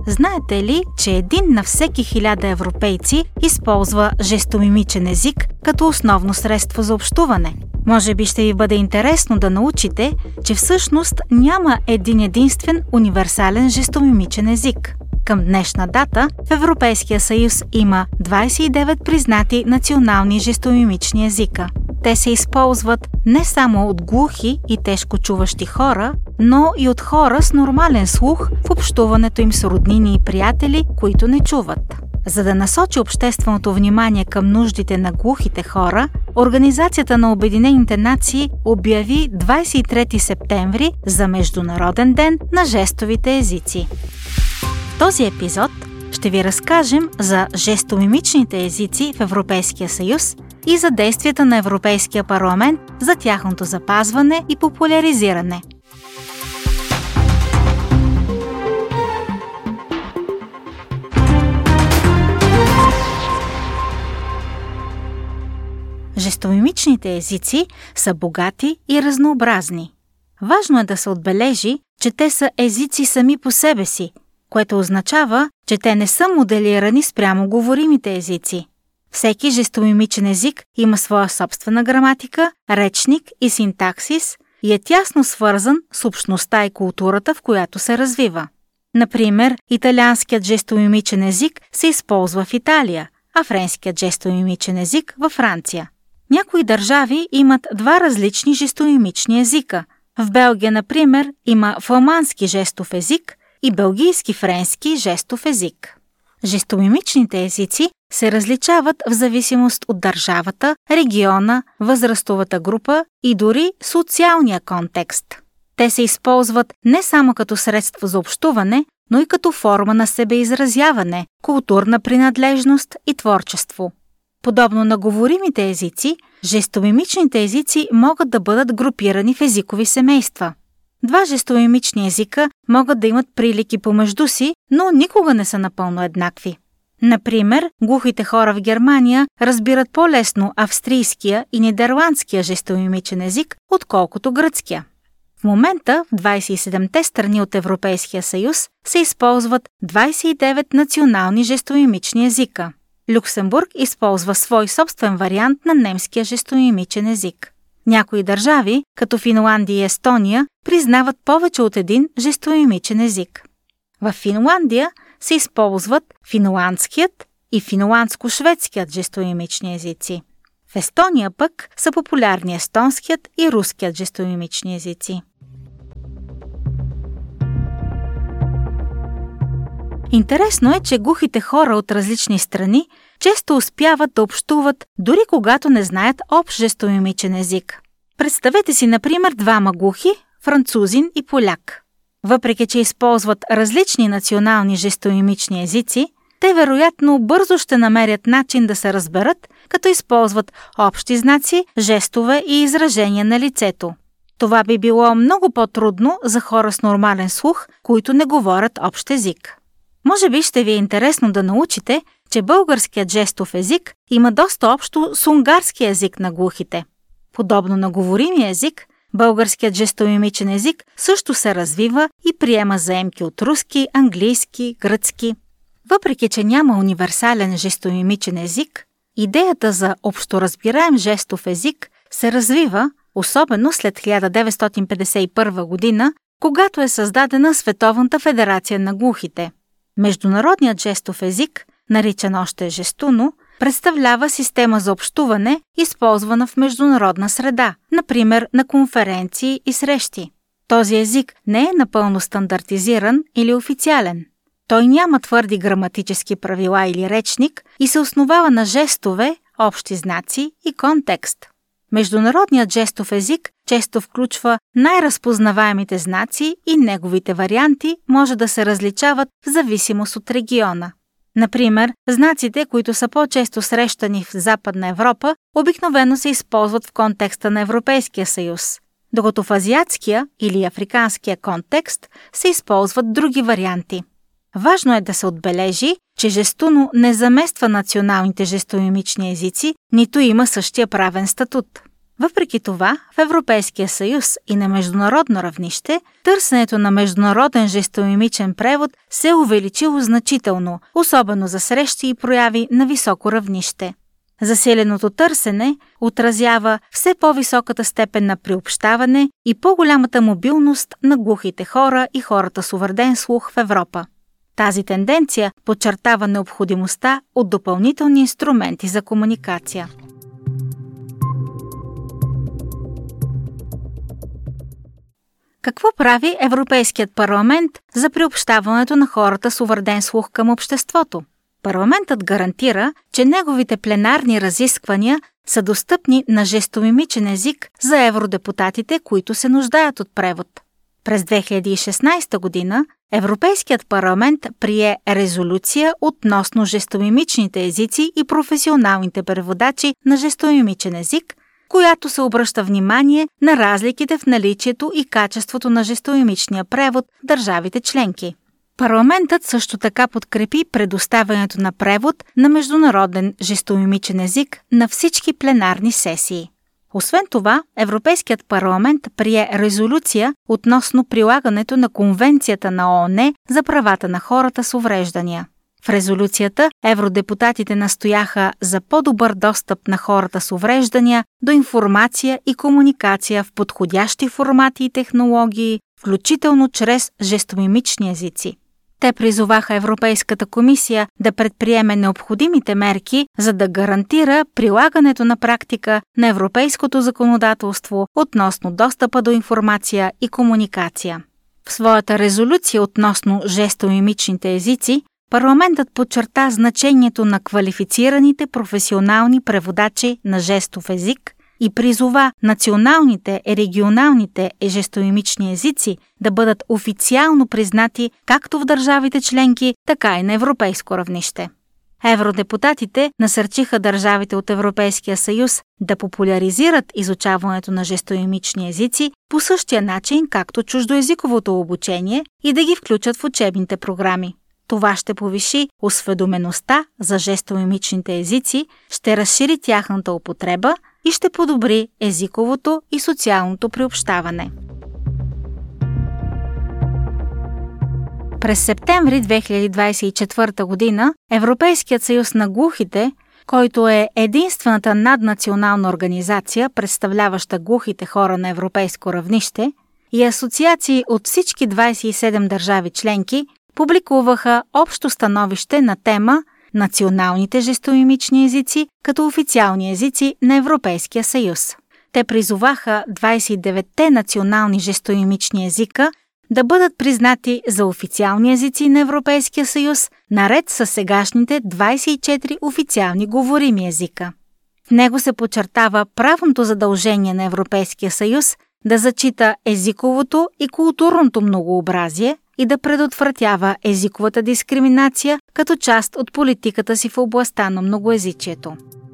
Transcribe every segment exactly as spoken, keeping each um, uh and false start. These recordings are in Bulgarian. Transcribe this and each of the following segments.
Знаете ли, че един на всеки хиляда европейци използва жестомимичен език като основно средство за общуване? Може би ще ви бъде интересно да научите, че всъщност няма един единствен универсален жестомимичен език. Към днешна дата в Европейския съюз има двадесет и девет признати национални жестомимични езика. Те се използват не само от глухи и тежко чуващи хора, но и от хора с нормален слух в общуването им с роднини и приятели, които не чуват. За да насочи общественото внимание към нуждите на глухите хора, Организацията на Обединените нации обяви двадесет и трети септември за Международен ден на жестовите езици. В този епизод ще ви разкажем за жестомимичните езици в Европейския съюз и за действията на Европейския парламент за тяхното запазване и популяризиране. Жестомимичните езици са богати и разнообразни. Важно е да се отбележи, че те са езици сами по себе си, което означава, че те не са моделирани спрямо говоримите езици. Всеки жестомимичен език има своя собствена граматика, речник и синтаксис и е тясно свързан с общността и културата, в която се развива. Например, италианският жестомимичен език се използва в Италия, а френският жестомимичен език във Франция. Някои държави имат два различни жестомимични езика. В Белгия, например, има фламандски жестов език и белгийски френски жестов език. Жестомимичните езици се различават в зависимост от държавата, региона, възрастовата група и дори социалния контекст. Те се използват не само като средство за общуване, но и като форма на себеизразяване, културна принадлежност и творчество. Подобно на говоримите езици, жестомимичните езици могат да бъдат групирани в езикови семейства. Два жестомимични езика могат да имат прилики помежду си, но никога не са напълно еднакви. Например, глухите хора в Германия разбират по-лесно австрийския и нидерландския жестомимичен език, отколкото гръцкия. В момента в двадесет и седемте страни от Европейския съюз се използват двадесет и девет национални жестомимични езика. Люксембург използва свой собствен вариант на немския жестомимичен език. Някои държави, като Финландия и Естония, признават повече от един жестомимичен език. В Финландия се използват финландският и финландско-шведският жестомимични езици. В Естония пък са популярни естонският и руският жестомимични езици. Интересно е, че глухите хора от различни страни често успяват да общуват, дори когато не знаят общ жестомимичен език. Представете си, например, двама глухи, французин и поляк. Въпреки че използват различни национални жестомимични езици, те вероятно бързо ще намерят начин да се разберат, като използват общи знаци, жестове и изражения на лицето. Това би било много по-трудно за хора с нормален слух, които не говорят общ език. Може би ще ви е интересно да научите, че българският жестов език има доста общо с унгарския език на глухите. Подобно на говоримия език, българският жестомимичен език също се развива и приема заемки от руски, английски, гръцки. Въпреки че няма универсален жестомимичен език, идеята за общоразбираем жестов език се развива, особено след хиляда деветстотин петдесет и първа година, когато е създадена Световната федерация на глухите. Международният жестов език, наричан още жестуно, представлява система за общуване, използвана в международна среда, например на конференции и срещи. Този език не е напълно стандартизиран или официален. Той няма твърди граматически правила или речник и се основава на жестове, общи знаци и контекст. Международният жестов език често включва най-разпознаваемите знаци и неговите варианти може да се различават в зависимост от региона. Например, знаците, които са по-често срещани в Западна Европа, обикновено се използват в контекста на Европейския съюз, докато в азиатския или африканския контекст се използват други варианти. Важно е да се отбележи, че жестуно не замества националните жестомимични езици, нито има същия правен статут. Въпреки това, в Европейския съюз и на международно равнище, търсенето на международен жестомимичен превод се е увеличило значително, особено за срещи и прояви на високо равнище. Засиленото търсене отразява все по-високата степен на приобщаване и по-голямата мобилност на глухите хора и хората с увреден слух в Европа. Тази тенденция подчертава необходимостта от допълнителни инструменти за комуникация. Какво прави Европейският парламент за приобщаването на хората с увреден слух към обществото? Парламентът гарантира, че неговите пленарни разисквания са достъпни на жестомимичен език за евродепутатите, които се нуждаят от превод. През две хиляди и шестнадесета година Европейският парламент прие резолюция относно жестомимичните езици и професионалните преводачи на жестомимичен език, която се обръща внимание на разликите в наличието и качеството на жестомимичния превод в държавите членки. Парламентът също така подкрепи предоставянето на превод на международен жестомимичен език на всички пленарни сесии. Освен това, Европейският парламент прие резолюция относно прилагането на Конвенцията на ООН за правата на хората с увреждания. В резолюцията евродепутатите настояха за по-добър достъп на хората с увреждания до информация и комуникация в подходящи формати и технологии, включително чрез жестомимични езици. Те призоваха Европейската комисия да предприеме необходимите мерки, за да гарантира прилагането на практика на европейското законодателство относно достъпа до информация и комуникация. В своята резолюция относно жестомимичните езици, парламентът подчерта значението на квалифицираните професионални преводачи на жестов език и призова националните и регионалните жестомимични езици да бъдат официално признати както в държавите членки, така и на европейско равнище. Евродепутатите насърчиха държавите от Европейския съюз да популяризират изучаването на жестомимични езици по същия начин, както чуждоезиковото обучение, и да ги включат в учебните програми. Това ще повиши осведомеността за жестомимичните езици, ще разшири тяхната употреба и ще подобри езиковото и социалното приобщаване. През септември две хиляди двадесет и четвърта година Европейският съюз на глухите, който е единствената наднационална организация, представляваща глухите хора на европейско равнище, и асоциации от всички двадесет и седем държави членки, публикуваха общо становище на тема «Националните жестомимични езици като официални езици на Европейския съюз». Те призоваха двадесет и деветте национални жестомимични езика да бъдат признати за официални езици на Европейския съюз, наред с сегашните двадесет и четири официални говорими езика. В него се подчертава правното задължение на Европейския съюз да зачита езиковото и културното многообразие и да предотвратява езиковата дискриминация като част от политиката си в областта на многоезичието.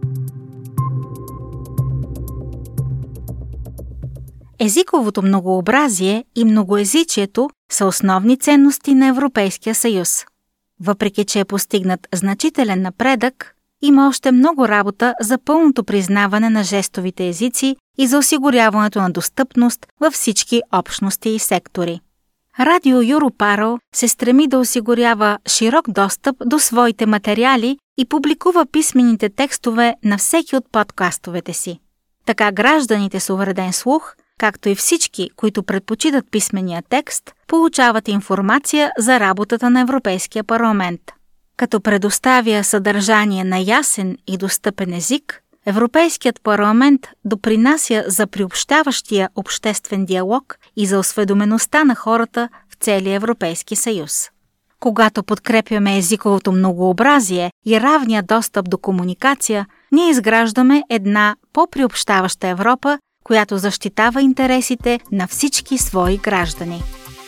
Езиковото многообразие и многоезичието са основни ценности на Европейския съюз. Въпреки че е постигнат значителен напредък, има още много работа за пълното признаване на жестовите езици и за осигуряването на достъпност във всички общности и сектори. Радио Юропаро се стреми да осигурява широк достъп до своите материали и публикува писмените текстове на всеки от подкастовете си. Така гражданите с увреден слух, както и всички, които предпочитат писмения текст, получават информация за работата на Европейския парламент. Като предоставя съдържание на ясен и достъпен език, Европейският парламент допринася за приобщаващия обществен диалог и за осведомеността на хората в целия Европейски съюз. Когато подкрепяме езиковото многообразие и равния достъп до комуникация, ние изграждаме една по-приобщаваща Европа, която защитава интересите на всички свои граждани.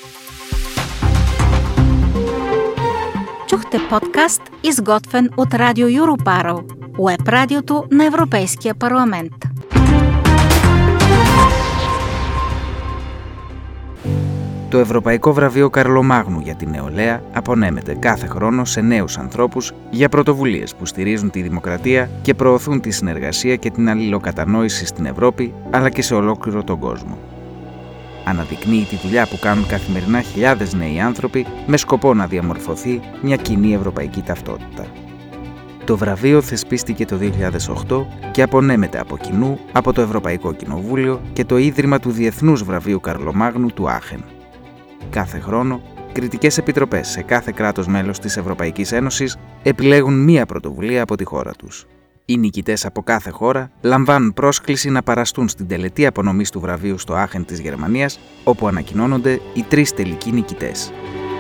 Чухте подкаст, изготвен от Радио Юропаро, уеб-радиото на Европейския парламент. Το Ευρωπαϊκό Βραβείο Καρλομάγνου για την νεολαία απονέμεται κάθε χρόνο σε νέους ανθρώπους για πρωτοβουλίες που στηρίζουν τη δημοκρατία και προωθούν τη συνεργασία και την αλληλοκατανόηση στην Ευρώπη αλλά και σε ολόκληρο τον κόσμο. Αναδεικνύει τη δουλειά που κάνουν καθημερινά χιλιάδες νέοι άνθρωποι με σκοπό να διαμορφωθεί μια κοινή ευρωπαϊκή ταυτότητα. Το βραβείο θεσπίστηκε το δύο χιλιάδες οκτώ και απονέμεται από κοινού από το Ευρωπαϊκό Κοινοβούλιο και το Ίδρυμα του Διεθνούς Βραβείου Καρλομάγνου του Άχεν. Κάθε χρόνο, κριτικές επιτροπές σε κάθε κράτος μέλος της Ευρωπαϊκής Ένωσης επιλέγουν μία πρωτοβουλία από τη χώρα τους. Οι νικητές από κάθε χώρα λαμβάνουν πρόσκληση να παραστούν στην τελετή απονομής του βραβείου στο Άχεν της Γερμανίας, όπου ανακοινώνονται οι τρεις τελικοί νικητές.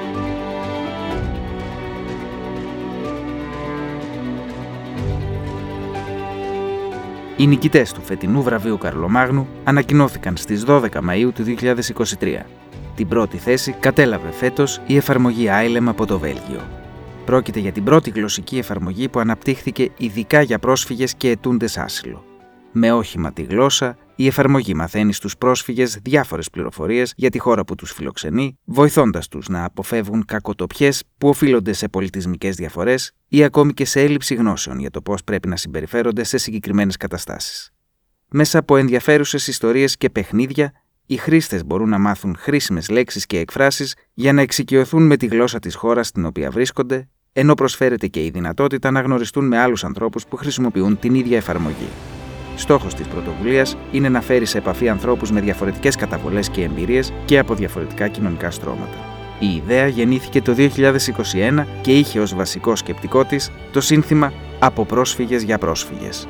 Οι νικητές του φετινού βραβείου Καρλομάγνου ανακοινώθηκαν στις δώδεκα Μαΐου του δύο χιλιάδες είκοσι τρία. Την πρώτη θέση κατέλαβε φέτος η εφαρμογή άιλεμ από το Βέλγιο. Πρόκειται για την πρώτη γλωσσική εφαρμογή που αναπτύχθηκε ειδικά για πρόσφυγες και αιτούντες άσυλο. Με όχημα τη γλώσσα, η εφαρμογή μαθαίνει στους πρόσφυγες διάφορες πληροφορίες για τη χώρα που τους φιλοξενεί, βοηθώντας τους να αποφεύγουν κακοτοπιές που οφείλονται σε πολιτισμικές διαφορές ή ακόμη και σε έλλειψη γνώσεων για το πώς πρέπει να συμπεριφέρονται σε συγκεκριμένες καταστάσεις. Μέσα από ενδιαφέρουσες ιστορίες και παιχνίδια, οι χρήστες μπορούν να μάθουν χρήσιμες λέξεις και εκφράσεις για να εξοικειωθούν με τη γλώσσα της χώρας στην οποία βρίσκονται, ενώ προσφέρεται και η δυνατότητα να γνωριστούν με άλλους ανθρώπους που χρησιμοποιούν την ίδια εφαρμογή. Στόχος της πρωτοβουλίας είναι να φέρει σε επαφή ανθρώπους με διαφορετικές καταβολές και εμπειρίες και από διαφορετικά κοινωνικά στρώματα. Η ιδέα γεννήθηκε το δύο χιλιάδες είκοσι ένα και είχε ως βασικό σκεπτικό της το σύνθημα «Από πρόσφυγες για πρόσφυγες».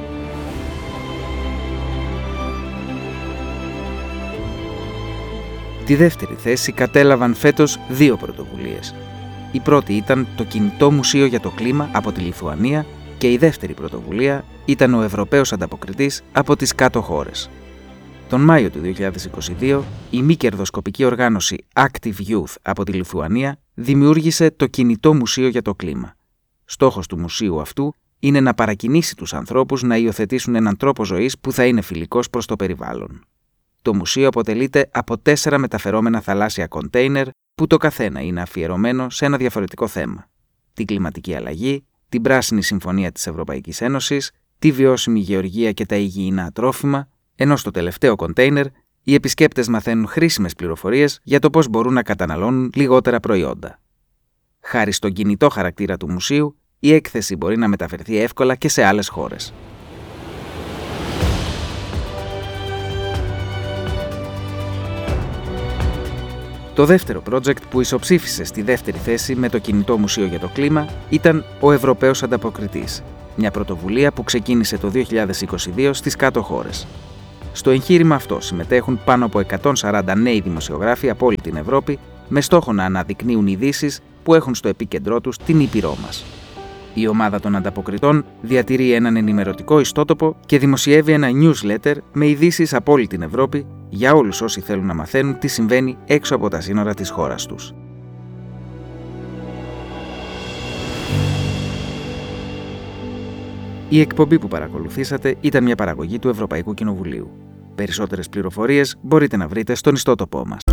Τη δεύτερη θέση κατέλαβαν φέτος δύο πρωτοβουλίες. Η πρώτη ήταν το Κινητό Μουσείο για το Κλίμα από τη Λιθουανία και η δεύτερη πρωτοβουλία ήταν ο Ευρωπαίος Ανταποκριτής από τις κάτω χώρες. Τον Μάιο του δύο χιλιάδες είκοσι δύο, η μη κερδοσκοπική οργάνωση Active Youth από τη Λιθουανία δημιούργησε το Κινητό Μουσείο για το Κλίμα. Στόχος του μουσείου αυτού είναι να παρακινήσει τους ανθρώπους να υιοθετήσουν έναν τρόπο ζωής που θα είναι φιλικός προς το περιβάλλον. Το μουσείο αποτελείται από τέσσερα μεταφερόμενα θαλάσσια κοντέινερ που το καθένα είναι αφιερωμένο σε ένα διαφορετικό θέμα. Την κλιματική αλλαγή, την Πράσινη Συμφωνία της Ευρωπαϊκής Ένωσης, τη βιώσιμη γεωργία και τα υγιεινά τρόφιμα, ενώ στο τελευταίο κοντέινερ οι επισκέπτες μαθαίνουν χρήσιμες πληροφορίες για το πώς μπορούν να καταναλώνουν λιγότερα προϊόντα. Χάρη στον κινητό χαρακτήρα του μουσείου, η έκθεση μπορεί να μεταφερθεί εύκολα και σε άλλες χώρες. Το δεύτερο project που ισοψήφισε στη δεύτερη θέση με το Κινητό Μουσείο για το Κλίμα ήταν ο Ευρωπαίος Ανταποκριτής, μια πρωτοβουλία που ξεκίνησε το δύο χιλιάδες είκοσι δύο στις κάτω χώρες. Στο εγχείρημα αυτό συμμετέχουν πάνω από εκατόν σαράντα νέοι δημοσιογράφοι από όλη την Ευρώπη με στόχο να αναδεικνύουν ειδήσεις που έχουν στο επίκεντρό τους την ήπειρό μας. Η ομάδα των ανταποκριτών διατηρεί έναν ενημερωτικό ιστότοπο και δημοσιεύει ένα newsletter με ειδήσεις από όλη την Ευρώπη για όλους όσοι θέλουν να μαθαίνουν τι συμβαίνει έξω από τα σύνορα της χώρας τους. Η εκπομπή που παρακολουθήσατε ήταν μια παραγωγή του Ευρωπαϊκού Κοινοβουλίου. Περισσότερες πληροφορίες μπορείτε να βρείτε στον ιστότοπό μας.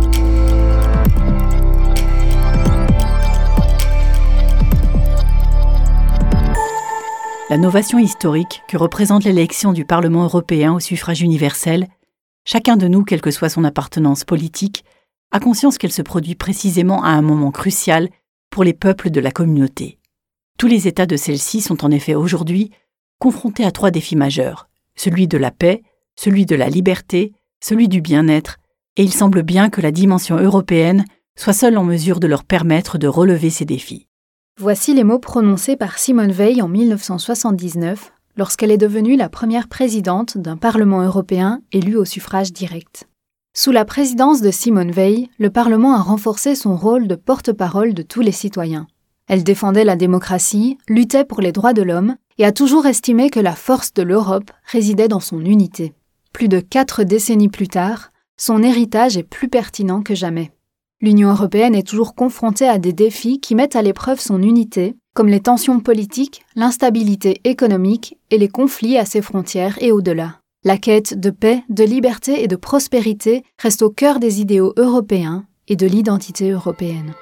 La novation historique que représente l'élection du Parlement européen au suffrage universel, chacun de nous, quelle que soit son appartenance politique, a conscience qu'elle se produit précisément à un moment crucial pour les peuples de la communauté. Tous les États de celle-ci sont en effet aujourd'hui confrontés à trois défis majeurs, celui de la paix, celui de la liberté, celui du bien-être, et il semble bien que la dimension européenne soit seule en mesure de leur permettre de relever ces défis. Voici les mots prononcés par Simone Veil en mille neuf cent soixante-dix-neuf, lorsqu'elle est devenue la première présidente d'un Parlement européen élu au suffrage direct. Sous la présidence de Simone Veil, le Parlement a renforcé son rôle de porte-parole de tous les citoyens. Elle défendait la démocratie, luttait pour les droits de l'homme et a toujours estimé que la force de l'Europe résidait dans son unité. Plus de quatre décennies plus tard, son héritage est plus pertinent que jamais. L'Union européenne est toujours confrontée à des défis qui mettent à l'épreuve son unité, comme les tensions politiques, l'instabilité économique et les conflits à ses frontières et au-delà. La quête de paix, de liberté et de prospérité reste au cœur des idéaux européens et de l'identité européenne.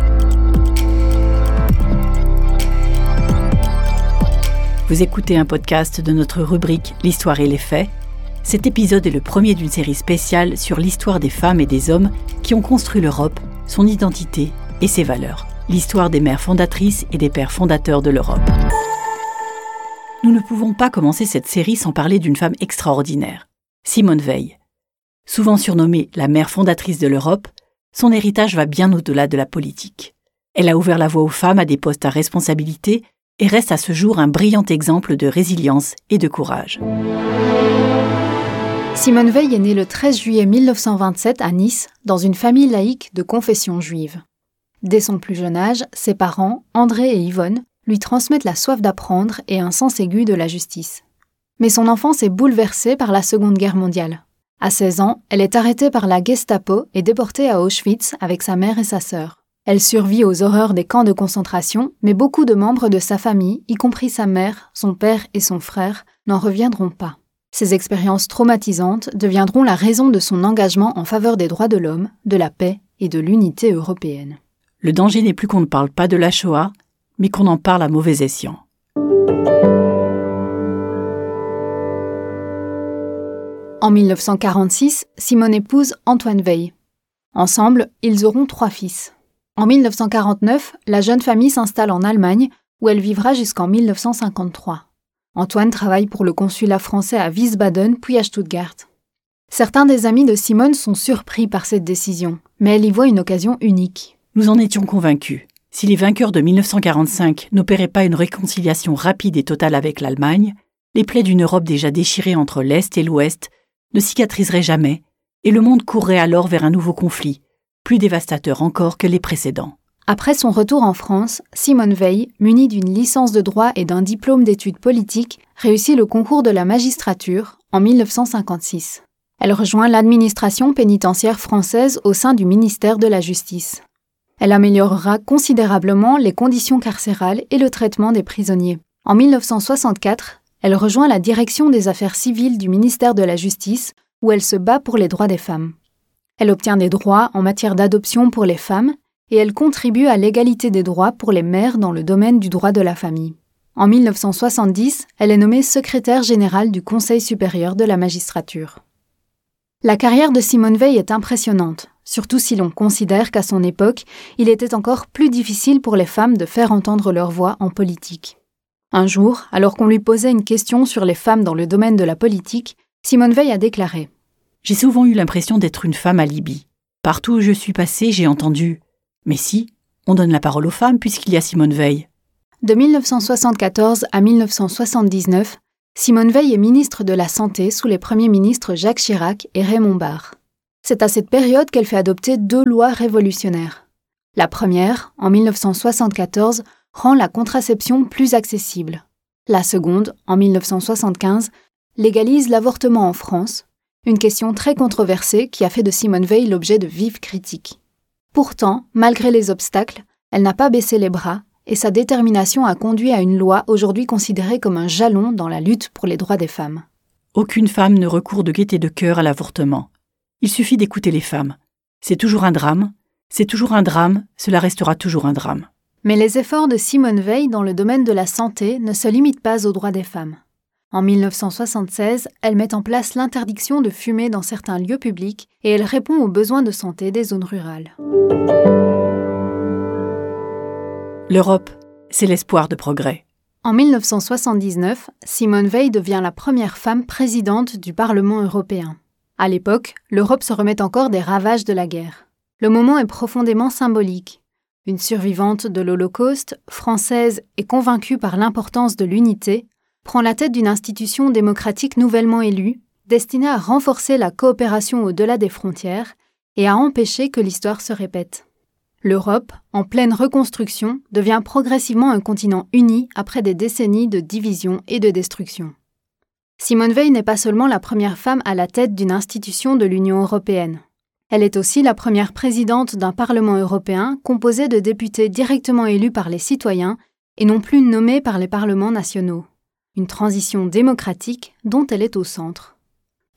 Vous écoutez un podcast de notre rubrique « L'histoire et les faits ». Cet épisode est le premier d'une série spéciale sur l'histoire des femmes et des hommes qui ont construit l'Europe, son identité et ses valeurs. L'histoire des mères fondatrices et des pères fondateurs de l'Europe. Nous ne pouvons pas commencer cette série sans parler d'une femme extraordinaire, Simone Veil. Souvent surnommée la mère fondatrice de l'Europe, son héritage va bien au-delà de la politique. Elle a ouvert la voie aux femmes à des postes à responsabilité et reste à ce jour un brillant exemple de résilience et de courage. Simone Veil est née le treize juillet mille neuf cent vingt-sept à Nice, dans une famille laïque de confession juive. Dès son plus jeune âge, ses parents, André et Yvonne, lui transmettent la soif d'apprendre et un sens aigu de la justice. Mais son enfance est bouleversée par la Seconde Guerre mondiale. À seize ans, elle est arrêtée par la Gestapo et déportée à Auschwitz avec sa mère et sa sœur. Elle survit aux horreurs des camps de concentration, mais beaucoup de membres de sa famille, y compris sa mère, son père et son frère, n'en reviendront pas. Ces expériences traumatisantes deviendront la raison de son engagement en faveur des droits de l'homme, de la paix et de l'unité européenne. Le danger n'est plus qu'on ne parle pas de la Shoah, mais qu'on en parle à mauvais escient. En mille neuf cent quarante-six, Simone épouse Antoine Veil. Ensemble, ils auront trois fils. En mille neuf cent quarante-neuf, la jeune famille s'installe en Allemagne, où elle vivra jusqu'en mille neuf cent cinquante-trois. Antoine travaille pour le consulat français à Wiesbaden puis à Stuttgart. Certains des amis de Simone sont surpris par cette décision, mais elle y voit une occasion unique. Nous en étions convaincus. Si les vainqueurs de mille neuf cent quarante-cinq n'opéraient pas une réconciliation rapide et totale avec l'Allemagne, les plaies d'une Europe déjà déchirée entre l'Est et l'Ouest ne cicatriseraient jamais, et le monde courrait alors vers un nouveau conflit, plus dévastateur encore que les précédents. Après son retour en France, Simone Veil, munie d'une licence de droit et d'un diplôme d'études politiques, réussit le concours de la magistrature en mille neuf cent cinquante-six. Elle rejoint l'administration pénitentiaire française au sein du ministère de la Justice. Elle améliorera considérablement les conditions carcérales et le traitement des prisonniers. En mille neuf cent soixante-quatre, elle rejoint la direction des affaires civiles du ministère de la Justice, où elle se bat pour les droits des femmes. Elle obtient des droits en matière d'adoption pour les femmes et elle contribue à l'égalité des droits pour les mères dans le domaine du droit de la famille. En mille neuf cent soixante-dix, elle est nommée secrétaire générale du Conseil supérieur de la magistrature. La carrière de Simone Veil est impressionnante, surtout si l'on considère qu'à son époque, il était encore plus difficile pour les femmes de faire entendre leur voix en politique. Un jour, alors qu'on lui posait une question sur les femmes dans le domaine de la politique, Simone Veil a déclaré « J'ai souvent eu l'impression d'être une femme à Libye. Partout où je suis passée, j'ai entendu « Mais si, on donne la parole aux femmes puisqu'il y a Simone Veil. » De mille neuf cent soixante-quatorze à mille neuf cent soixante-dix-neuf, Simone Veil est ministre de la Santé sous les premiers ministres Jacques Chirac et Raymond Barre. C'est à cette période qu'elle fait adopter deux lois révolutionnaires. La première, en mille neuf cent soixante-quatorze, rend la contraception plus accessible. La seconde, en mille neuf cent soixante-quinze, légalise l'avortement en France, une question très controversée qui a fait de Simone Veil l'objet de vives critiques. Pourtant, malgré les obstacles, elle n'a pas baissé les bras et sa détermination a conduit à une loi aujourd'hui considérée comme un jalon dans la lutte pour les droits des femmes. Aucune femme ne recourt de gaieté de cœur à l'avortement. Il suffit d'écouter les femmes. C'est toujours un drame, c'est toujours un drame, cela restera toujours un drame. Mais les efforts de Simone Veil dans le domaine de la santé ne se limitent pas aux droits des femmes. En mille neuf cent soixante-seize, elle met en place l'interdiction de fumer dans certains lieux publics et elle répond aux besoins de santé des zones rurales. L'Europe, c'est l'espoir de progrès. En mille neuf cent soixante-dix-neuf, Simone Veil devient la première femme présidente du Parlement européen. À l'époque, l'Europe se remet encore des ravages de la guerre. Le moment est profondément symbolique. Une survivante de l'Holocauste, française et convaincue par l'importance de l'unité, prend la tête d'une institution démocratique nouvellement élue, destinée à renforcer la coopération au-delà des frontières et à empêcher que l'histoire se répète. L'Europe, en pleine reconstruction, devient progressivement un continent uni après des décennies de division et de destruction. Simone Veil n'est pas seulement la première femme à la tête d'une institution de l'Union européenne. Elle est aussi la première présidente d'un Parlement européen composé de députés directement élus par les citoyens et non plus nommés par les parlements nationaux. Une transition démocratique dont elle est au centre.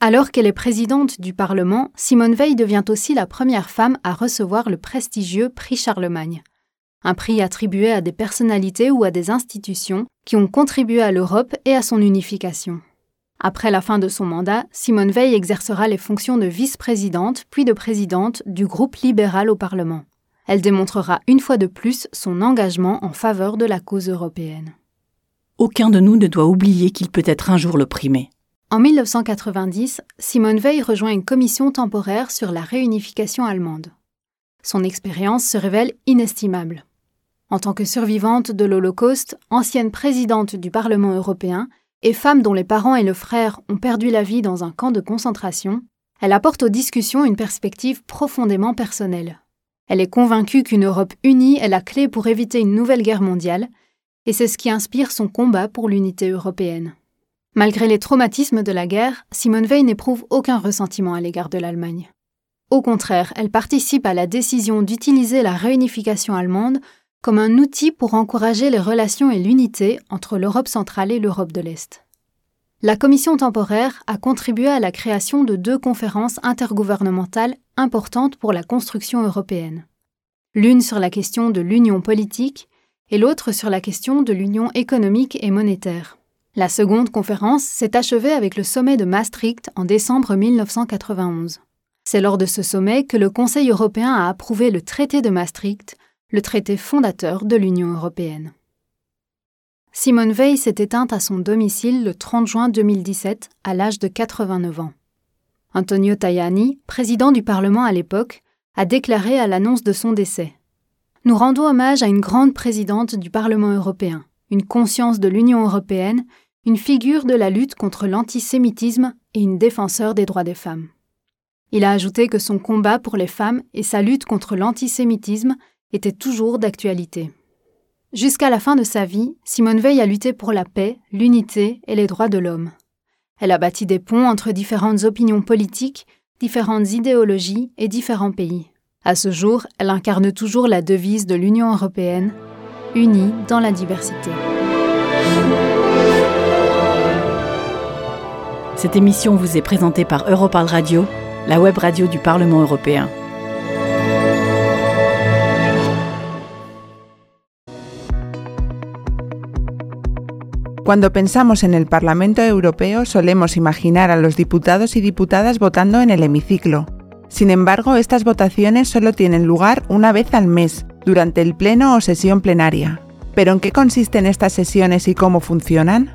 Alors qu'elle est présidente du Parlement, Simone Veil devient aussi la première femme à recevoir le prestigieux prix Charlemagne, un prix attribué à des personnalités ou à des institutions qui ont contribué à l'Europe et à son unification. Après la fin de son mandat, Simone Veil exercera les fonctions de vice-présidente puis de présidente du groupe libéral au Parlement. Elle démontrera une fois de plus son engagement en faveur de la cause européenne. Aucun de nous ne doit oublier qu'il peut être un jour l'opprimé. En mille neuf cent quatre-vingt-dix, Simone Veil rejoint une commission temporaire sur la réunification allemande. Son expérience se révèle inestimable. En tant que survivante de l'Holocauste, ancienne présidente du Parlement européen et femme dont les parents et le frère ont perdu la vie dans un camp de concentration, elle apporte aux discussions une perspective profondément personnelle. Elle est convaincue qu'une Europe unie est la clé pour éviter une nouvelle guerre mondiale, et c'est ce qui inspire son combat pour l'unité européenne. Malgré les traumatismes de la guerre, Simone Veil n'éprouve aucun ressentiment à l'égard de l'Allemagne. Au contraire, elle participe à la décision d'utiliser la réunification allemande comme un outil pour encourager les relations et l'unité entre l'Europe centrale et l'Europe de l'Est. La commission temporaire a contribué à la création de deux conférences intergouvernementales importantes pour la construction européenne. L'une sur la question de l'union politique et l'autre sur la question de l'union économique et monétaire. La seconde conférence s'est achevée avec le sommet de Maastricht en décembre mille neuf cent quatre-vingt-onze. C'est lors de ce sommet que le Conseil européen a approuvé le traité de Maastricht, le traité fondateur de l'Union européenne. Simone Veil s'est éteinte à son domicile le trente juin deux mille dix-sept, à l'âge de quatre-vingt-neuf ans. Antonio Tajani, président du Parlement à l'époque, a déclaré à l'annonce de son décès : « Nous rendons hommage à une grande présidente du Parlement européen, une conscience de l'Union européenne, une figure de la lutte contre l'antisémitisme et une défenseur des droits des femmes. » Il a ajouté que son combat pour les femmes et sa lutte contre l'antisémitisme étaient toujours d'actualité. Jusqu'à la fin de sa vie, Simone Veil a lutté pour la paix, l'unité et les droits de l'homme. Elle a bâti des ponts entre différentes opinions politiques, différentes idéologies et différents pays. À ce jour, elle incarne toujours la devise de l'Union européenne, unie dans la diversité. Cette émission vous est présentée par Europarl Radio, la web radio du Parlement européen. Cuando pensamos en el Parlamento Europeo solemos imaginar a los diputados y diputadas votando en el hemiciclo. Sin embargo, estas votaciones solo tienen lugar una vez al mes, durante el pleno o sesión plenaria. ¿Pero en qué consisten estas sesiones y cómo funcionan?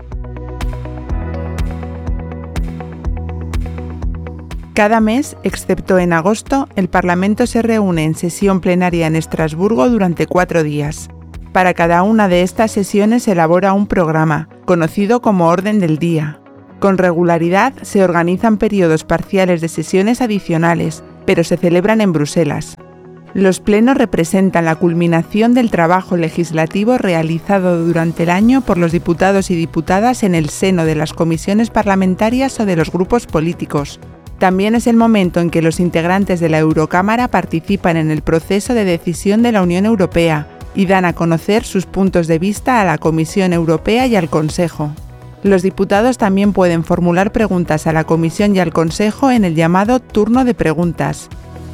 Cada mes, excepto en agosto, el Parlamento se reúne en sesión plenaria en Estrasburgo durante cuatro días. Para cada una de estas sesiones se elabora un programa, conocido como orden del día. Con regularidad se organizan periodos parciales de sesiones adicionales, pero se celebran en Bruselas. Los plenos representan la culminación del trabajo legislativo realizado durante el año por los diputados y diputadas en el seno de las comisiones parlamentarias o de los grupos políticos. También es el momento en que los integrantes de la Eurocámara participan en el proceso de decisión de la Unión Europea y dan a conocer sus puntos de vista a la Comisión Europea y al Consejo. Los diputados también pueden formular preguntas a la Comisión y al Consejo en el llamado turno de preguntas.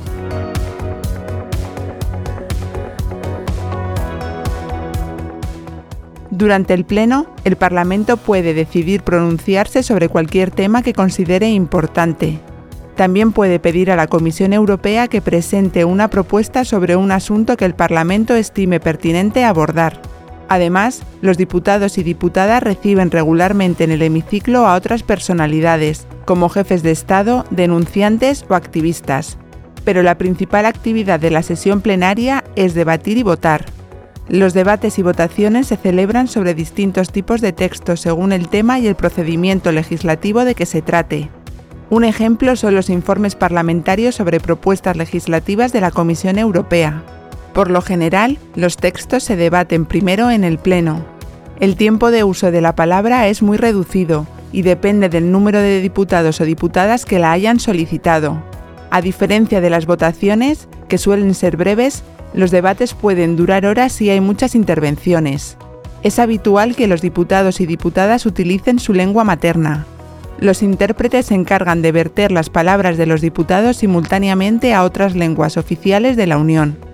Durante el Pleno, el Parlamento puede decidir pronunciarse sobre cualquier tema que considere importante. También puede pedir a la Comisión Europea que presente una propuesta sobre un asunto que el Parlamento estime pertinente abordar. Además, los diputados y diputadas reciben regularmente en el hemiciclo a otras personalidades, como jefes de Estado, denunciantes o activistas. Pero la principal actividad de la sesión plenaria es debatir y votar. Los debates y votaciones se celebran sobre distintos tipos de textos según el tema y el procedimiento legislativo de que se trate. Un ejemplo son los informes parlamentarios sobre propuestas legislativas de la Comisión Europea. Por lo general, los textos se debaten primero en el Pleno. El tiempo de uso de la palabra es muy reducido y depende del número de diputados o diputadas que la hayan solicitado. A diferencia de las votaciones, que suelen ser breves, los debates pueden durar horas y hay muchas intervenciones. Es habitual que los diputados y diputadas utilicen su lengua materna. Los intérpretes se encargan de verter las palabras de los diputados simultáneamente a otras lenguas oficiales de la Unión.